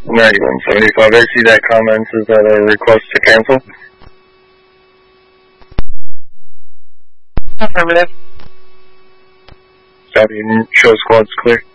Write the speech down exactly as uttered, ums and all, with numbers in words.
ninety-one seventy-five. I see that comments. Is that a request to cancel? Affirmative. Copy. Show squad's clear.